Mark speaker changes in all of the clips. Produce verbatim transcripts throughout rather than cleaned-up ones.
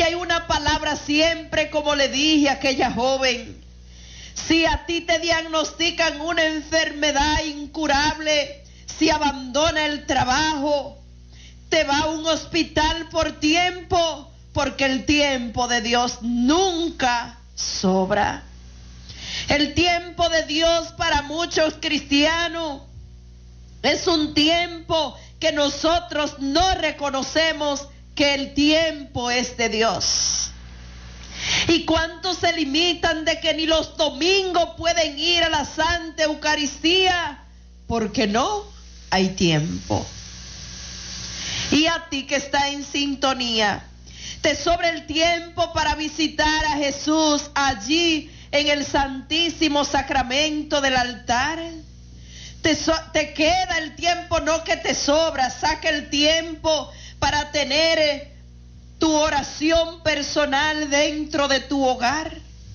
Speaker 1: hay una palabra siempre, como le dije a aquella joven. Si a ti te diagnostican una enfermedad incurable, si abandona el trabajo, te va a un hospital por tiempo, porque el tiempo de Dios nunca sobra. El tiempo de Dios para muchos cristianos es un tiempo que nosotros no reconocemos que el tiempo es de Dios. ¿Y cuántos se limitan de que ni los domingos pueden ir a la Santa Eucaristía? Porque no hay tiempo. Y a ti que está en sintonía, te sobra el tiempo para visitar a Jesús allí en el Santísimo Sacramento del altar. Te, so, te queda el tiempo, no que te sobra, saca el tiempo para tener tu oración personal dentro de tu hogar.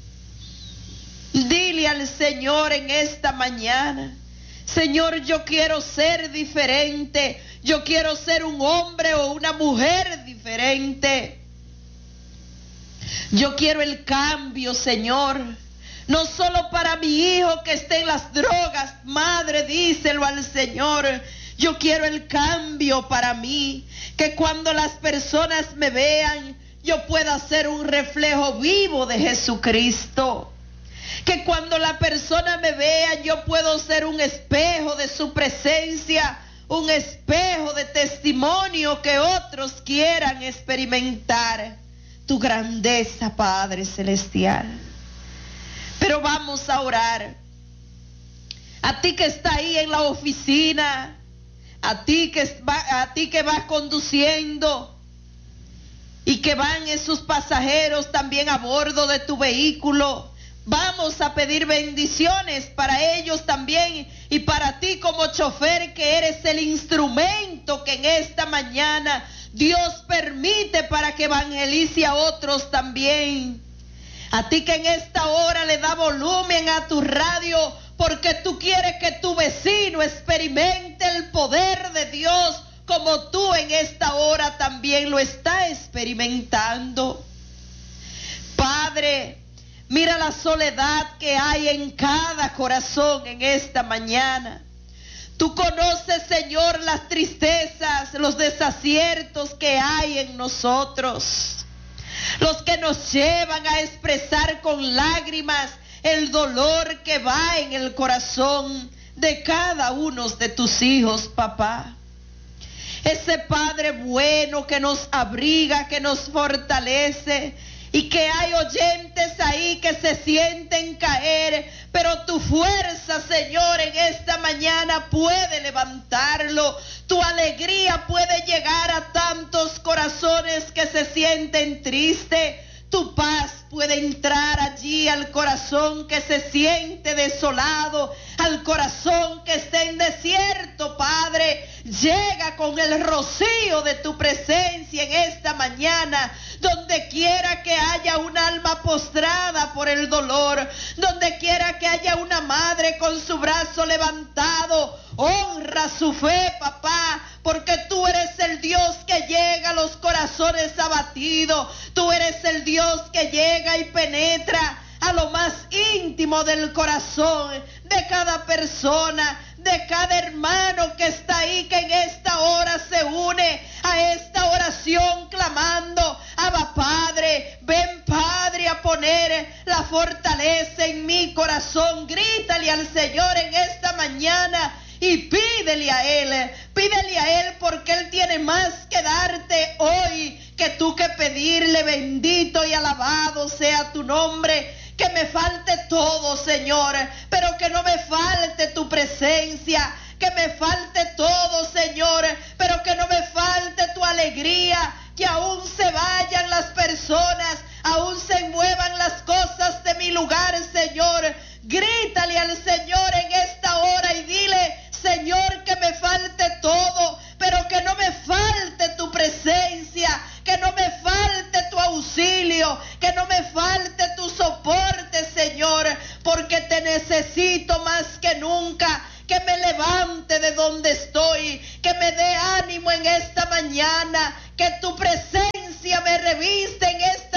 Speaker 1: Dile al Señor en esta mañana: Señor, yo quiero ser diferente, yo quiero ser un hombre o una mujer diferente. Yo quiero el cambio, Señor, no solo para mi hijo que esté en las drogas. Madre, díselo al Señor. Yo quiero el cambio para mí, que cuando las personas me vean, yo pueda ser un reflejo vivo de Jesucristo. Que cuando la persona me vea, yo puedo ser un espejo de su presencia, un espejo de testimonio que otros quieran experimentar tu grandeza, Padre Celestial. Pero vamos a orar. A ti que está ahí en la oficina, a ti que va, a ti que vas conduciendo y que van esos pasajeros también a bordo de tu vehículo, vamos a pedir bendiciones para ellos también y para ti como chofer, que eres el instrumento que en esta mañana Dios permite para que evangelice a otros también. A ti que en esta hora le da volumen a tu radio, porque tú quieres que tu vecino experimente el poder de Dios como tú en esta hora también lo estás experimentando. Padre, mira la soledad que hay en cada corazón en esta mañana. Tú conoces, Señor, las tristezas, los desaciertos que hay en nosotros, los que nos llevan a expresar con lágrimas el dolor que va en el corazón de cada uno de tus hijos, papá. Ese Padre bueno que nos abriga, que nos fortalece, y que hay oyentes ahí que se sienten caer, pero tu fuerza, Señor, en esta mañana puede levantarlo. Tu alegría puede llegar a tantos corazones que se sienten tristes. Tu paz puede entrar allí al corazón que se siente desolado, al corazón que está en desierto, Padre. Llega con el rocío de tu presencia en esta mañana, donde quiera que haya un alma postrada por el dolor, donde quiera que haya una madre con su brazo levantado. Honra su fe, papá, porque tú eres el Dios que llega a los corazones abatidos. Tú eres el Dios que llega y penetra a lo más íntimo del corazón de cada persona, de cada hermano que está ahí, que en esta hora se une a esta oración clamando: Abba Padre, ven Padre a poner la fortaleza en mi corazón. Grítale al Señor en esta mañana y pídele a Él, pídele a Él, porque Él tiene más que darte hoy que tú que pedirle. Bendito y alabado sea tu nombre. Que me falte todo, Señor, pero que no me falte tu presencia. Que me falte todo, Señor, pero que no me falte tu alegría. Que aún se vayan las personas, aún se muevan las cosas de mi lugar, Señor. Grítale al Señor en esta hora y dile: Señor, que me falte todo, pero que no me falte tu presencia, que no me falte tu auxilio, que no me falte tu soporte, Señor, porque te necesito más que nunca. Que me levante de donde estoy, que me dé ánimo en esta mañana, que tu presencia me reviste en esta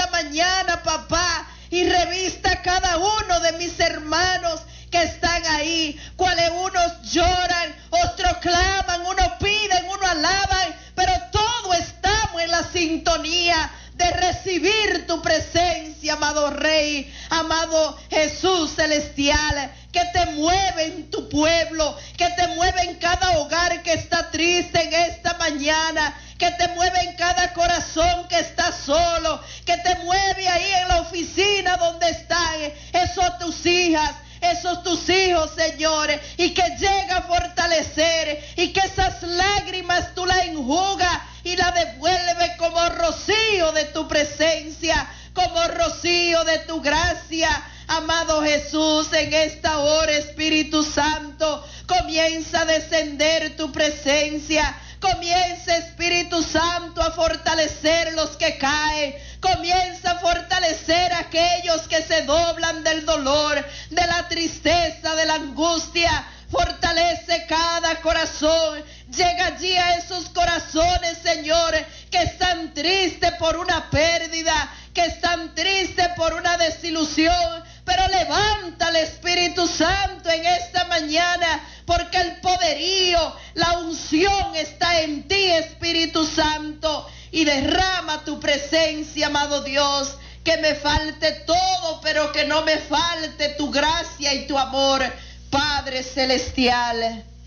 Speaker 1: sintonía de recibir tu presencia, amado Rey, amado Jesús celestial, que te mueve en tu pueblo, que te mueve en cada hogar que está triste en esta mañana, que te mueve en cada corazón que está solo, que te mueve ahí en la oficina donde están esos tus hijas, esos tus hijos, señores, y que llega a fortalecer, y que esas lágrimas tú las enjugas y la devuelve como rocío de tu presencia, como rocío de tu gracia. Amado Jesús, en esta hora, Espíritu Santo, comienza a descender tu presencia. Comienza, Espíritu Santo, a fortalecer los que caen. Comienza a fortalecer a aquellos que se doblan del dolor, de la tristeza, de la angustia. Fortalece cada corazón. Llega allí a esos corazones, Señor, que están tristes por una pérdida, que están tristes por una desilusión. Pero levanta el Espíritu Santo en esta mañana, porque el poderío, la unción está en ti, Espíritu Santo. Y derrama tu presencia, amado Dios. Que me falte todo, pero que no me falte tu gracia y tu amor, Padre Celestial.